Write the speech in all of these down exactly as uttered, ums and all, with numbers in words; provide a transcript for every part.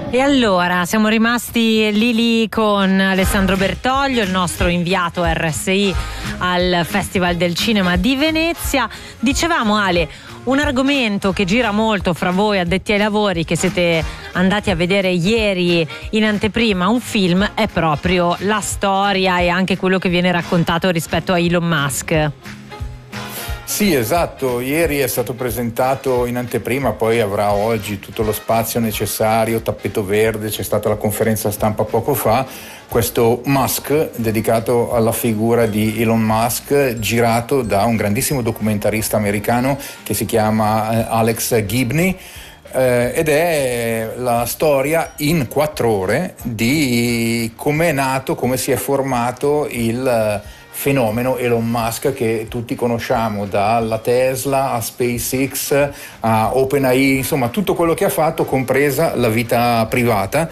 E allora siamo rimasti lì lì con Alessandro Bertoglio, il nostro inviato R S I al Festival del Cinema di Venezia. Dicevamo, Ale, un argomento che gira molto fra voi addetti ai lavori, che siete andati a vedere ieri in anteprima un film, è proprio la storia e anche quello che viene raccontato rispetto a Elon Musk. Sì, esatto, ieri è stato presentato in anteprima, poi avrà oggi tutto lo spazio necessario, tappeto verde, c'è stata la conferenza stampa poco fa, questo Musk dedicato alla figura di Elon Musk, girato da un grandissimo documentarista americano che si chiama Alex Gibney. Eh, ed è la storia in quattro ore di come è nato, come si è formato il fenomeno Elon Musk che tutti conosciamo, dalla Tesla a SpaceX a OpenAI, insomma tutto quello che ha fatto, compresa la vita privata.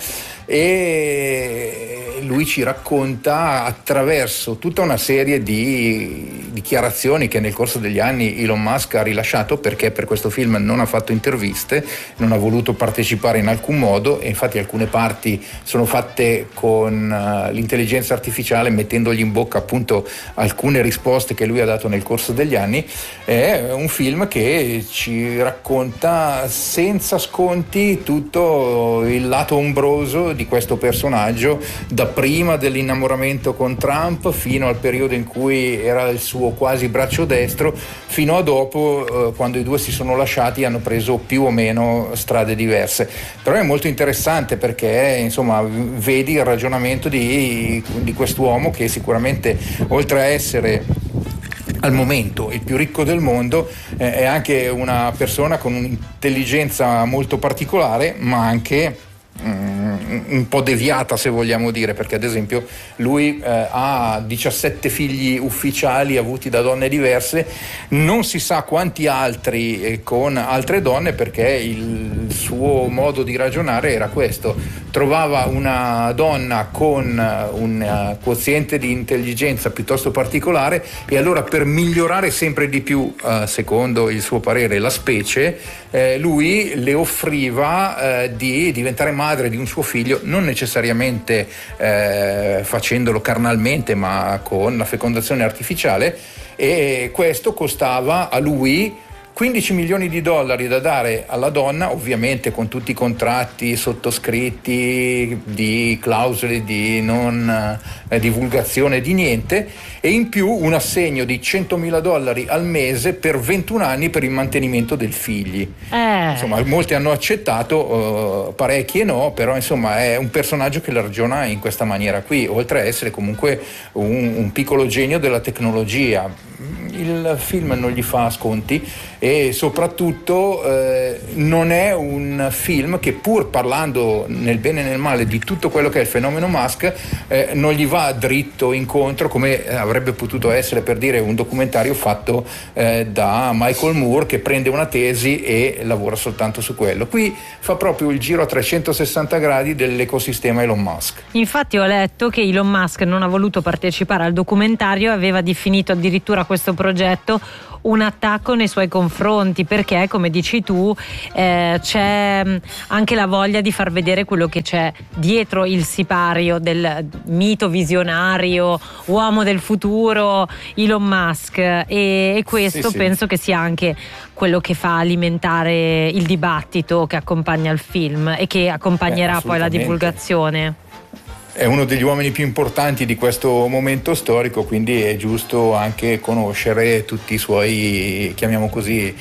E lui ci racconta attraverso tutta una serie di dichiarazioni che nel corso degli anni Elon Musk ha rilasciato, perché per questo film non ha fatto interviste, non ha voluto partecipare in alcun modo, e infatti alcune parti sono fatte con uh, l'intelligenza artificiale, mettendogli in bocca appunto alcune risposte che lui ha dato nel corso degli anni. È un film che ci racconta senza sconti tutto il lato ombroso di questo personaggio, da prima dell'innamoramento con Trump fino al periodo in cui era il suo quasi braccio destro, fino a dopo, eh, quando i due si sono lasciati e hanno preso più o meno strade diverse. Però è molto interessante perché insomma vedi il ragionamento di, di quest'uomo che sicuramente, oltre a essere al momento il più ricco del mondo, eh, è anche una persona con un'intelligenza molto particolare, ma anche un po' deviata, se vogliamo dire, perché ad esempio lui eh, ha diciassette figli ufficiali avuti da donne diverse, non si sa quanti altri eh, con altre donne, perché il suo modo di ragionare era questo: trovava una donna con un quoziente di intelligenza piuttosto particolare e allora, per migliorare sempre di più, eh, secondo il suo parere, la specie, eh, lui le offriva eh, di diventare madre di un suo figlio, non necessariamente eh, facendolo carnalmente, ma con la fecondazione artificiale, e questo costava a lui quindici milioni di dollari da dare alla donna, ovviamente con tutti i contratti sottoscritti di clausole di non eh, divulgazione di niente, e in più un assegno di centomila dollari al mese per ventuno anni per il mantenimento del figli. Eh. Insomma, molti hanno accettato, uh, parecchi no, però insomma è un personaggio che la ragiona in questa maniera qui, oltre a essere comunque un, un piccolo genio della tecnologia. Il film non gli fa sconti e soprattutto eh, non è un film che, pur parlando nel bene e nel male di tutto quello che è il fenomeno Musk, eh, non gli va dritto incontro come avrebbe potuto essere, per dire, un documentario fatto eh, da Michael Moore, che prende una tesi e lavora soltanto su quello. Qui fa proprio il giro a trecentosessanta gradi dell'ecosistema Elon Musk. Infatti ho letto che Elon Musk non ha voluto partecipare al documentario e aveva definito addirittura questo progetto un attacco nei suoi confronti, perché, come dici tu, eh, c'è anche la voglia di far vedere quello che c'è dietro il sipario del mito visionario, uomo del futuro Elon Musk, e, e questo sì, sì. penso che sia anche quello che fa alimentare il dibattito che accompagna il film e che accompagnerà eh, poi la divulgazione. È uno degli uomini più importanti di questo momento storico, quindi è giusto anche conoscere tutti i suoi, chiamiamo così,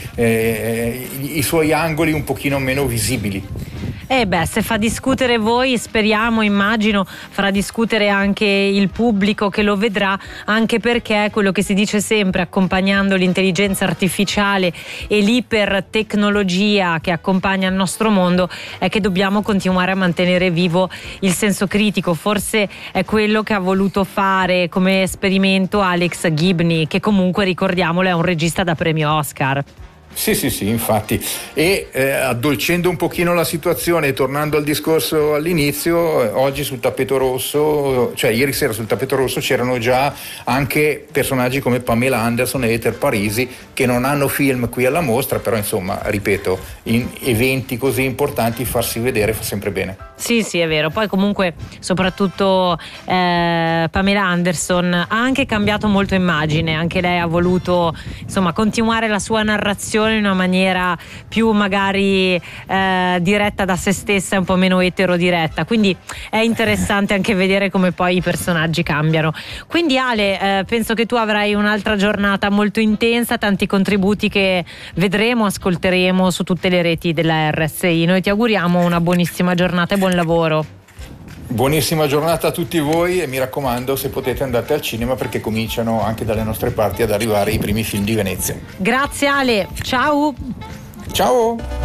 eh, i suoi angoli un pochino meno visibili. Eh beh, se fa discutere voi, speriamo, immagino, farà discutere anche il pubblico che lo vedrà, anche perché quello che si dice sempre, accompagnando l'intelligenza artificiale e l'ipertecnologia che accompagna il nostro mondo, è che dobbiamo continuare a mantenere vivo il senso critico. Forse è quello che ha voluto fare come esperimento Alex Gibney, che comunque, ricordiamolo, è un regista da premio Oscar. Sì, sì, sì, infatti. E eh, addolcendo un pochino la situazione, tornando al discorso all'inizio, eh, oggi sul tappeto rosso, cioè ieri sera sul tappeto rosso c'erano già anche personaggi come Pamela Anderson e Heather Parisi, che non hanno film qui alla mostra, però insomma, ripeto, in eventi così importanti farsi vedere fa sempre bene. Sì, sì, è vero. Poi comunque soprattutto eh, Pamela Anderson ha anche cambiato molto immagine, anche lei ha voluto insomma continuare la sua narrazione in una maniera più magari eh, diretta da se stessa e un po' meno etero-diretta, quindi è interessante anche vedere come poi i personaggi cambiano. Quindi Ale, eh, penso che tu avrai un'altra giornata molto intensa, tanti contributi che vedremo, ascolteremo su tutte le reti della R S I. Noi ti auguriamo una buonissima giornata e buon lavoro. Buonissima giornata a tutti voi e mi raccomando, se potete andate al cinema, perché cominciano anche dalle nostre parti ad arrivare i primi film di Venezia. Grazie Ale, ciao. Ciao.